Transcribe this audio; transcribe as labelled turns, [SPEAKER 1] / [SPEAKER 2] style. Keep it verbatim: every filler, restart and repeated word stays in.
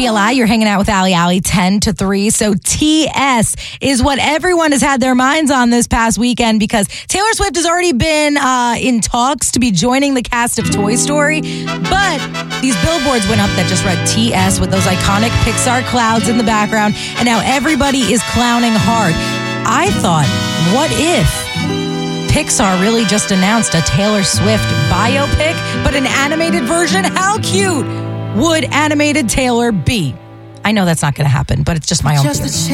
[SPEAKER 1] B L I. You're hanging out with Ali Ali ten to three. So T S is what everyone has had their minds on this past weekend because Taylor Swift has already been uh, in talks to be joining the cast of Toy Story. But these billboards went up that just read T S with those iconic Pixar clouds in the background. And now everybody is clowning hard. I thought, what if Pixar really just announced a Taylor Swift biopic, but an animated version? How cute would animated Taylor be? I know that's not going to happen, but it's just my own theory.